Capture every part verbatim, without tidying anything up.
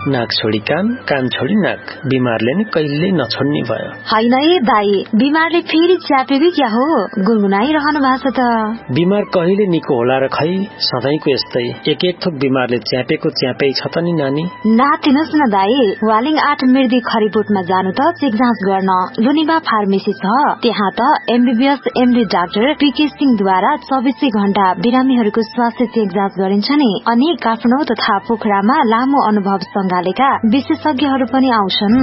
नाक छोडी कान, कान छोडी नाक, बिमारले नि कहिले नछोड्ने भयो। हैन ए दाई, बिमारले फेरि च्यापेको क्या हो? गुनगुनाइरहनु भएको छ त। बिमार कहिले निको होला र खै, सधैँको यस्तै एक एक थोक बिमारले च्यापेको च्यापै छ त नि नानी। नातिनुहोस् न दाई, वालिङ आठ मिर्दी खरिबोटमा जानु त चेक जाँच गर्न लुनिभा फार्मेसी छ। त्यहाँ त एमबीबीएस एमडी डाक्टर पीके सिंहद्वारा चौबिसै घण्टा बिरामीहरूको स्वास्थ्य चेक जाँच गरिन्छ नि। अनि काठमाडौँ तथा पोखरामा लामो अनुभव सँगालेका विशेषज्ञहरू पनि आउँछन्।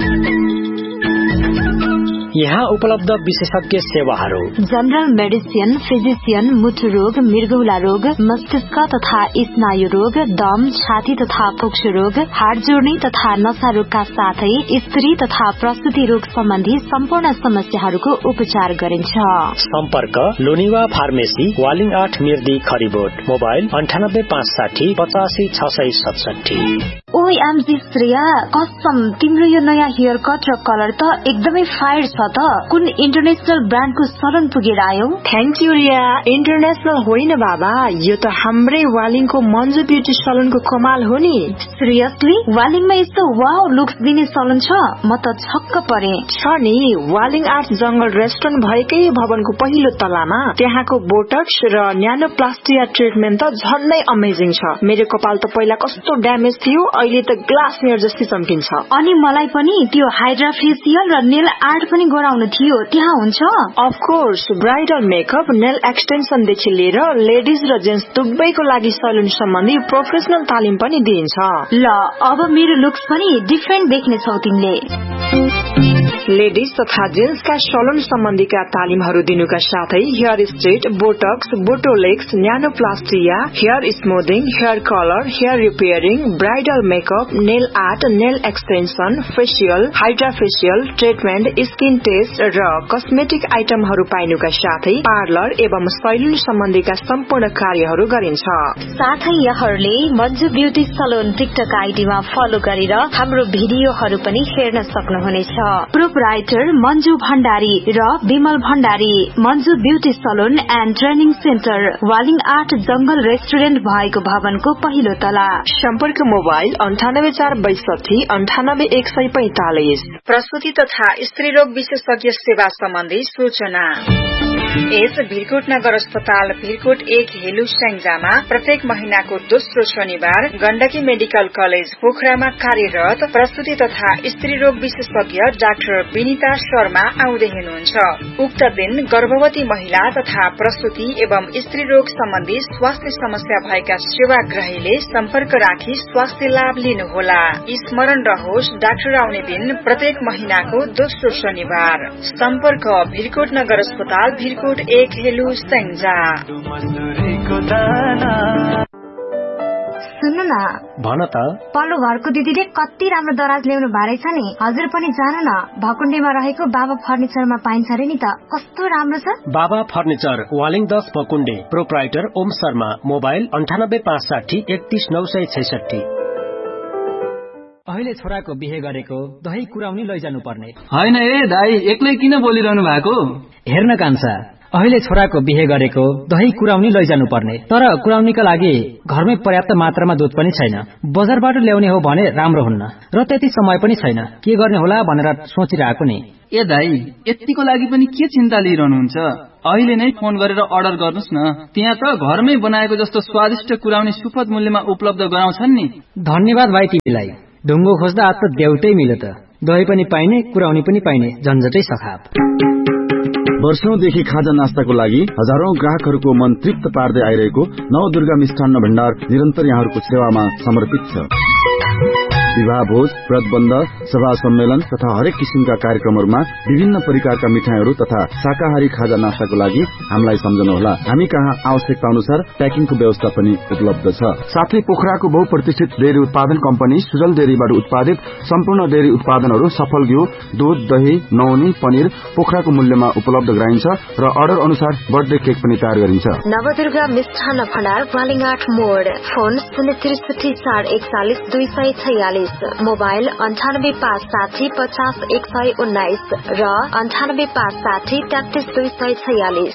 यहाँ उपलब्ध विशेषज्ञ सेवाहरू: जनरल मेडिसिन, फिजिशियन, मुटु रोग, मृगौला रोग, मस्तिष्क तथा स्नायु रोग, दम, छाती तथा फोक्सो रोग, हाड जोड्ने तथा नशा रोगका साथै स्त्री तथा प्रसूति रोग सम्बन्धी सम्पूर्ण समस्याहरूको उपचार गरिन्छ। सम्पर्क लोनिवा फार्मेसी, वालिङ आठ मिर्दी खरिबोट। मोबाइल अन्ठानब्बे पाँच साठी पचासी छ सय सतसठी। ओइ एमजी श्रेया, कसम तिम्रो यो नयाँ हेयर कट र कलर त एकदमै फायर छ त। कुन इन्टरनेशनल ब्रान्डको सलन पुगेर आयो? Thank you Riya. इन्टरनेशनल होइन बाबा, यो त हाम्रै वालिङको मन्जु ब्युटी सलनको कमाल हो नि। सिरियसली? वालिङमा यस्तो वाउ लुक्स दिने सलन छ? म त छक्क परे। छ नि, वालिङ आर्ट जंगल रेस्टुरेन्ट भएकै भवनको पहिलो तलामा त्यहाँको बोटक्स र न्यानोप्लास्टिया ट्रिटमेन्ट त झन्नै अमेजिङ छ। मेरो कपाल त पहिला कस्तो ड्यामेज थियो, अहिले त ग्लास मेयर जस्तै चम्किन्छ। अनि मलाई पनि त्यो हाइड्रा फेसियल र नेल आर्ट पनि गराउनु थियो, त्यहाँ हुन्छ? Of course, bridal makeup, nail extension देखि लिएर लेडिज र जेन्ट्स दुवैको लागि सलुन सम्बन्धी प्रोफेसनल तालिम पनि दिइन्छ। ल, अब मेरो लुक्स पनि डिफरेन्ट देख्ने छौ तिमीले। लेडिज तथा जेन्ट्सका सलुन सम्बन्धीका तालिमहरू दिनुका साथै hair straight, Botox, बोटोलेक्स, न्यानोप्लास्टिया, hair स्मुथिङ, hair colour, hair repairing, bridal makeup, nail art, nail extension, facial, hydra facial treatment, skin test र कस्मेटिक आइटमहरू पाइनुका साथै पार्लर एवं सैलुन सम्बन्धीका सम्पूर्ण कार्यहरू गरिन्छ। साथै यहाँहरूले Manju beauty salon TikTok आइडीमा follow गरेर हाम्रो भिडियोहरू पनि हेर्न सक्नुहुनेछ। प्रोपराइटर मन्जु भण्डारी र Bimal Bhandari, Manju beauty salon and training centre, Waling art जंगल रेस्टुरेन्ट भएको भवनको पहिलो तला। सम्पर्क मोबाइल अन्ठानब्बे चार बैसठी अन्ठानब्बे एक सय पैंतालिस। प्रसूति तथा स्त्री रोग विशेषज्ञ सेवा सम्बन्धी सूचना। यस भिरकोट नगर अस्पताल भिरकोट एक हेलु स्याङ्जामा प्रत्येक महिनाको दोस्रो शनिबार गण्डकी मेडिकल कलेज पोखरामा कार्यरत प्रसूति तथा स्त्री रोग विशेषज्ञ डाक्टर विनिता शर्मा आउँदै हुनुहुन्छ। उक्त दिन गर्भवती महिला तथा प्रसूति एवं स्त्री रोग सम्बन्धी स्वास्थ्य समस्या भएका सेवाग्राहीले सम्पर्क राखी स्वास्थ्य लाभ लिनुहोला। स्मरण रहोस्, डाक्टर आउने दिन प्रत्येक महिनाको दोस्रो शनिबार। सम्पर्क भिरकोट नगर अस्पताल भिरकोट एक हेलु स्याङ्जा। सुन्नु न, भन त। पल्लो घरको दिदीले कति राम्रो दराज ल्याउनु भारै छ नि, हजुर पनि जानु न। भकुण्डेमा रहेको बाबा फर्निचरमा पाइन्छ रे नि त, कस्तो राम्रो छ। बाबा फर्निचर, वालिङ दस भकुण्डे। प्रोपराइटर ओम शर्मा। मोबाइल अन्ठानब्बे पाँच साठी एकतीस नौ सय छैसठी। अहिले छोराको बिहे गरेको दही कुराउनी लैजानु पर्ने होइन ए दाई, एक्लै किन बोलिरहनु भएको? हेर्न कान्छा, अहिले छोराको बिहे गरेको दही कुराउनी लैजानु पर्ने, तर कुराउनीका लागि घरमै पर्याप्त मात्रामा दुध पनि छैन। बजारबाट ल्याउने हो भने राम्रो हुन्न र त्यति समय पनि छैन। के गर्ने होला भनेर सोचिरहेको नि। ए दाई, यतिको लागि पनि के चिन्ता लिइरहनुहुन्छ? अहिले नै फोन गरेर अर्डर गर्नुस् न, त्यहाँ त घरमै बनाएको जस्तो स्वादिष्ट कुराउनी सुपथ मूल्यमा उपलब्ध गराउँछन् नि। धन्यवाद भाइ तिमीलाई। ढुङ्गो खोज्दा आज त देउटै मिल्यो त। दही पनि पाइने, कुराउनी पनि पाइने, झन्झटै सखाप। वर्षौंदेखि खाजा नास्ताको लागि हजारौं ग्राहकहरूको मन तृप्त पार्दै आइरहेको नवदुर्गा मिष्ठान्न भण्डार निरन्तर यहाँहरूको सेवामा समर्पित छ। विवाह भोज, व्रतबन्ध, सभा सम्मेलन तथा हरेक किसिमका कार्यक्रमहरूमा विभिन्न प्रकारका मिठाईहरू तथा शाकाहारी खाजा नास्ताको लागि हामीलाई सम्झनुहोला। हामी कहाँ आवश्यकता अनुसार प्याकिङको व्यवस्था पनि उपलब्ध छ। साथै पोखराको बहुप्रतिष्ठित डेयरी उत्पादन कम्पनी सुजल डेयरीबाट उत्पादित सम्पूर्ण डेयरी उत्पादनहरू, सफल घिउ, दूध, दही, नौनी, पनिर पोखराको मूल्यमा उपलब्ध गराइन्छ र अर्डर अनुसार बर्थडे केक पनि तयार गरिन्छ। नवदुर्गा मिष्ठान्न भण्डार, वालिङाट मोड। फोन शून्य त्रिसठी चार एकचालिस दुई सय छयालिस। मोबाइल अन्ठानब्बे पाँच साठी पचास एक सय उन्नाइस र अन्ठानब्बे पाँच साठी तेत्तिस दुई सय छयालिस।